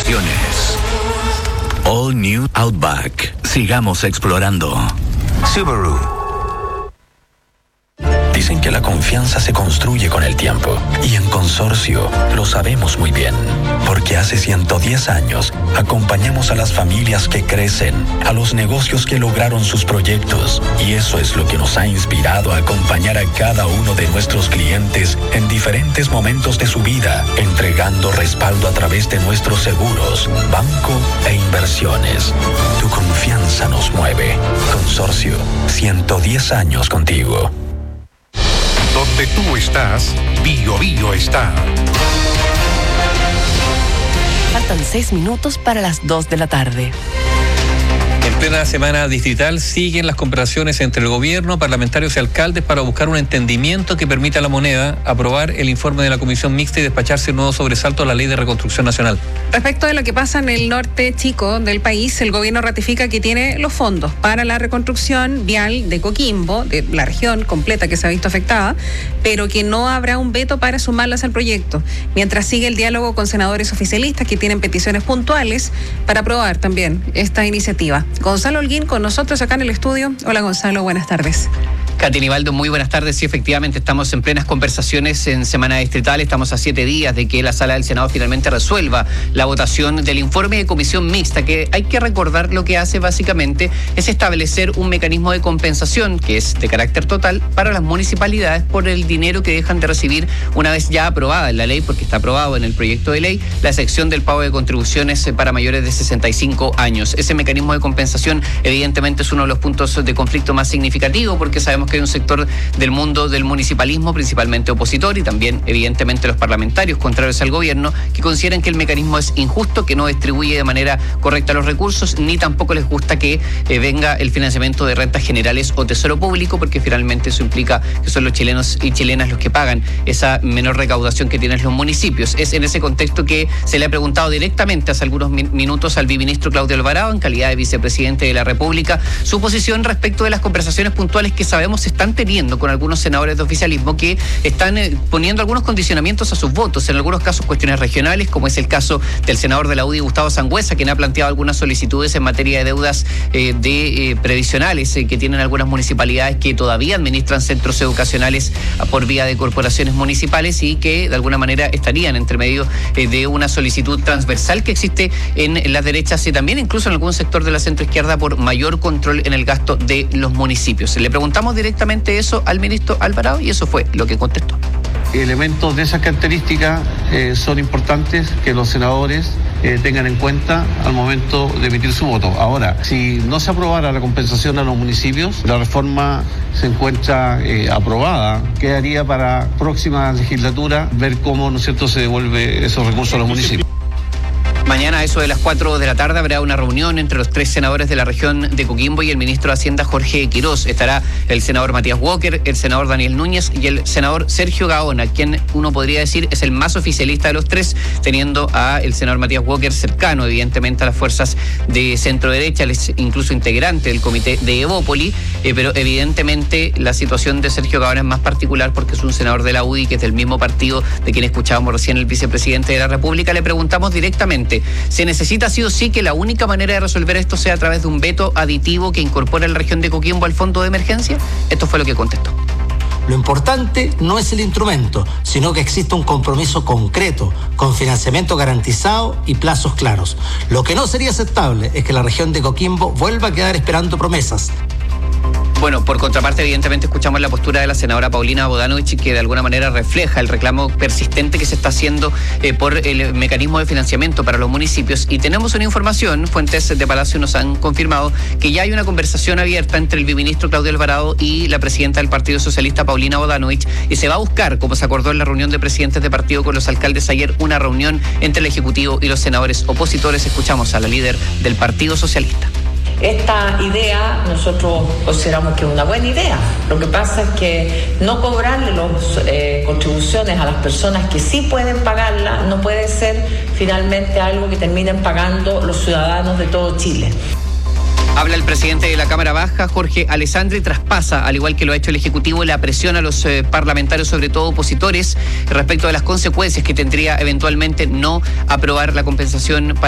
opciones. All New Outback. Sigamos explorando. Subaru. Dicen que la confianza se construye con el tiempo, y en Consorcio lo sabemos muy bien, porque hace 110 años acompañamos a las familias que crecen, a los negocios que lograron sus proyectos, y eso es lo que nos ha inspirado a acompañar a cada uno de nuestros clientes en diferentes momentos de su vida, entregando respaldo a través de nuestros seguros, banco e inversiones. Tu confianza nos mueve. Consorcio, 110 años contigo. Donde tú estás, Bio Bio está. Faltan 6 minutos para las 2 de la tarde. En plena semana distrital siguen las conversaciones entre el gobierno, parlamentarios y alcaldes para buscar un entendimiento que permita a la moneda aprobar el informe de la Comisión Mixta y despacharse un nuevo sobresalto a la Ley de Reconstrucción Nacional. Respecto de lo que pasa en el norte chico del país, el gobierno ratifica que tiene los fondos para la reconstrucción vial de Coquimbo, de la región completa que se ha visto afectada, pero que no habrá un veto para sumarlas al proyecto, mientras sigue el diálogo con senadores oficialistas que tienen peticiones puntuales para aprobar también esta iniciativa. Gonzalo Holguín con nosotros acá en el estudio. Hola Gonzalo, buenas tardes. Katy Nivaldo, muy buenas tardes. Sí, efectivamente, estamos en plenas conversaciones en semana distrital. Estamos a 7 días de que la sala del Senado finalmente resuelva la votación del informe de comisión mixta, que hay que recordar lo que hace básicamente es establecer un mecanismo de compensación que es de carácter total para las municipalidades por el dinero que dejan de recibir una vez ya aprobada en la ley, porque está aprobado en el proyecto de ley, la excepción del pago de contribuciones para mayores de 65 años. Ese mecanismo de compensación evidentemente es uno de los puntos de conflicto más significativo, porque sabemos que hay un sector del mundo del municipalismo, principalmente opositor, y también evidentemente los parlamentarios contrarios al gobierno, que consideran que el mecanismo es injusto, que no distribuye de manera correcta los recursos, ni tampoco les gusta que venga el financiamiento de rentas generales o tesoro público, porque finalmente eso implica que son los chilenos y chilenas los que pagan esa menor recaudación que tienen los municipios. Es en ese contexto que se le ha preguntado directamente hace algunos minutos al viceministro Claudio Alvarado, en calidad de vicepresidente de la República, su posición respecto de las conversaciones puntuales que sabemos se están teniendo con algunos senadores de oficialismo que están poniendo algunos condicionamientos a sus votos, en algunos casos cuestiones regionales, como es el caso del senador de la UDI, Gustavo Sangüesa, quien ha planteado algunas solicitudes en materia de deudas previsionales que tienen algunas municipalidades que todavía administran centros educacionales por vía de corporaciones municipales y que de alguna manera estarían entre medio de una solicitud transversal que existe en las derechas y también incluso en algún sector de la centroizquierda por mayor control en el gasto de los municipios. Le preguntamos directamente eso al ministro Alvarado y eso fue lo que contestó. Elementos de esas características son importantes que los senadores tengan en cuenta al momento de emitir su voto. Ahora, si no se aprobara la compensación a los municipios, la reforma se encuentra aprobada, quedaría para próxima legislatura ver cómo, ¿no es cierto?, se devuelve esos recursos a los municipios. Mañana a eso de las 4 de la tarde habrá una reunión entre los 3 senadores de la región de Coquimbo y el ministro de Hacienda Jorge Quirós. Estará el senador Matías Walker, el senador Daniel Núñez y el senador Sergio Gaona, quien uno podría decir es el más oficialista de los 3, teniendo a el senador Matías Walker cercano evidentemente a las fuerzas de centro derecha, él es incluso integrante del comité de Evópoli, pero evidentemente la situación de Sergio Gaona es más particular porque es un senador de la UDI que es del mismo partido de quien escuchábamos recién el vicepresidente de la República. Le preguntamos directamente, ¿se necesita sí o sí que la única manera de resolver esto sea a través de un veto aditivo que incorpore a la región de Coquimbo al fondo de emergencia? Esto fue lo que contestó. Lo importante no es el instrumento, sino que exista un compromiso concreto, con financiamiento garantizado y plazos claros. Lo que no sería aceptable es que la región de Coquimbo vuelva a quedar esperando promesas. Bueno, por contraparte, evidentemente escuchamos la postura de la senadora Paulina Bodanovich, que de alguna manera refleja el reclamo persistente que se está haciendo por el mecanismo de financiamiento para los municipios. Y tenemos una información, fuentes de Palacio nos han confirmado que ya hay una conversación abierta entre el viceministro Claudio Alvarado y la presidenta del Partido Socialista, Paulina Bodanovich, y se va a buscar, como se acordó en la reunión de presidentes de partido con los alcaldes ayer, una reunión entre el Ejecutivo y los senadores opositores. Escuchamos a la líder del Partido Socialista. Esta idea nosotros consideramos que es una buena idea. Lo que pasa es que no cobrarle las contribuciones a las personas que sí pueden pagarla no puede ser finalmente algo que terminen pagando los ciudadanos de todo Chile. Habla el presidente de la Cámara Baja, Jorge Alessandri, y traspasa, al igual que lo ha hecho el Ejecutivo, la presión a los parlamentarios, sobre todo opositores, respecto de las consecuencias que tendría eventualmente no aprobar la compensación para